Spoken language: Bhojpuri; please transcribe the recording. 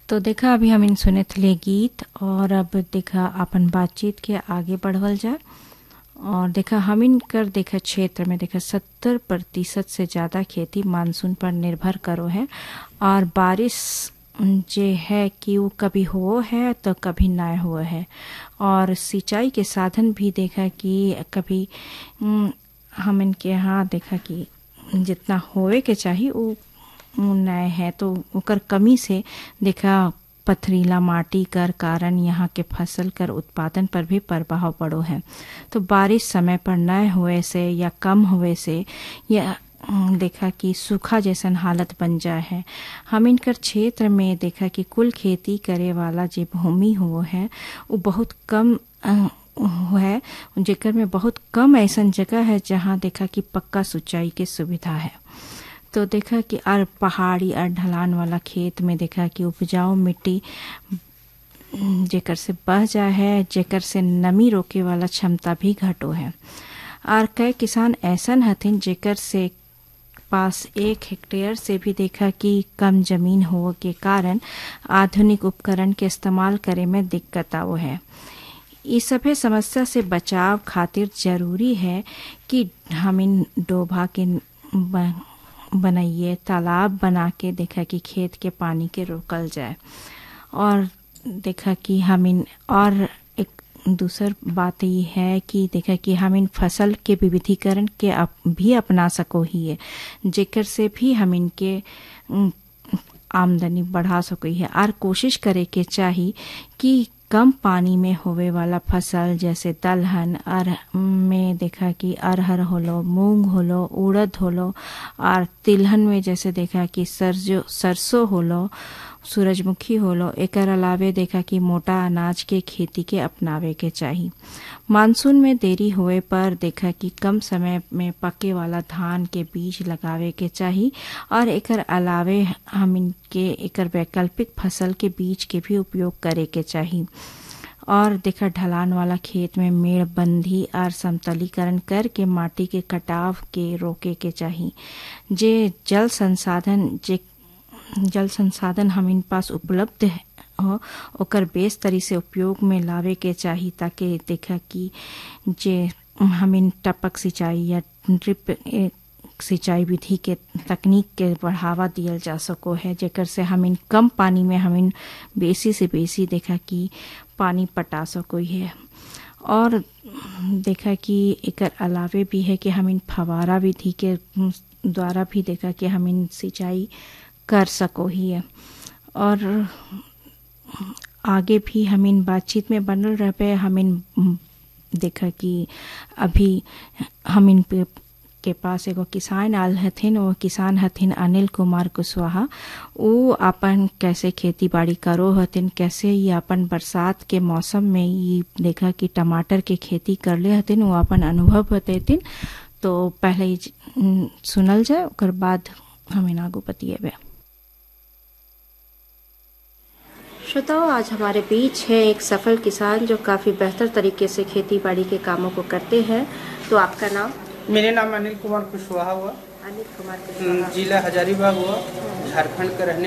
तो देखा अभी हम इन सुने थे गीत और अब देखा अपन बातचीत के आगे बढ़वल जाए। और देखा हम इनकर देखा क्षेत्र में देखा 70% से ज़्यादा खेती मानसून पर निर्भर करो है और बारिश जे है कि वो कभी हो है तो कभी ना हुआ है। और सिंचाई के साधन भी देखा कि कभी हम इनके यहाँ देखा कि जितना होए के चाहिए वो नए है, तो ओकर कमी से देखा पथरीला माटी कर कारण यहाँ के फसल कर उत्पादन पर भी प्रभाव पड़ो है। तो बारिश समय पर न हुए से या कम हुए से या देखा कि सूखा जैसन हालत बन जाए है। हम इनकर क्षेत्र में देखा कि कुल खेती करे वाला जो भूमि हो है वो बहुत कम है, जेकर में बहुत कम ऐसन जगह है जहाँ देखा कि पक्का सिंचाई के सुविधा है। तो देखा कि और पहाड़ी और ढलान वाला खेत में देखा कि उपजाऊ मिट्टी जेकर से बह जाए है, जेकर से नमी रोके वाला क्षमता भी घटो है। और कई किसान ऐसन हथिन जेकर से पास 1 हेक्टेयर से भी देखा कि कम जमीन हो के कारण आधुनिक उपकरण के इस्तेमाल करे में दिक्कत आओ है। इस सभे समस्या से बचाव खातिर जरूरी है कि हम इन डोभा के बनाइए, तालाब बना के देखा कि खेत के पानी के रोकल जाए। और देखा कि हम इन और एक दूसर बात ये है कि देखा कि हम इन फसल के विविधीकरण के भी अपना सको ही है, जेकर से भी हम इनके आमदनी बढ़ा सको है। और कोशिश करे के चाहिए कि कम पानी में होवे वाला फसल जैसे दलहन और में देखा कि अरहर होलो, मूंग होलो, उड़द होलो और तिलहन में जैसे देखा कि सरसों होलो, सूरजमुखी होलो। एकर अलावे देखा कि मोटा अनाज के खेती के अपनावे के चाहिए। मानसून में देरी हुए पर देखा कि कम समय में पके वाला धान के बीज लगावे के चाहिए और एकर अलावे हम इनके एकर वैकल्पिक फसल के बीज के भी उपयोग करे के चाहिए। और देखा ढलान वाला खेत में मेड़बंदी और समतलीकरण करके माटी के कटाव के रोके के चाहिए। जे जल संसाधन हम इन पास उपलब्ध हो ओकर बेस तरी से उपयोग में लावे के चाहिए, ताकि देखा कि जे हम इन टपक सिंचाई या ड्रिप सिंचाई विधि के तकनीक के बढ़ावा दियल जा सको है, जेकर से हम इन कम पानी में हम इन बेसी से बेसी देखा कि पानी पटा सको है। और देखा कि एकर अलावे भी है कि हम इन फवारा विधि के द्वारा भी देखा कि हम इन सिंचाई कर सको ही है। और आगे भी हम इन बातचीत में बनल रहे। हम इन देखा कि अभी हम इन के पास एगो किसान आल हथिन, वो किसान हथिन अनिल कुमार कुशवाहा। वो अपन कैसे खेती बाड़ी करो हथिन, कैसे ये अपन बरसात के मौसम में ये देखा कि टमाटर के खेती कर ले हथिन, वो अपन अनुभव बतेतिन। तो पहले ही सुनल जाए, ओकर बाद हम इन आगू बतिएबे। श्रोताओं, आज हमारे बीच है एक सफल किसान जो काफी बेहतर तरीके से खेती बाड़ी के कामों को करते हैं। तो आपका नाम? मेरे नाम अनिल कुमार कुशवाहा हुआ। अनिल कुमार कुशवाहा, जिला हजारीबाग हुआ, झारखंड का रहने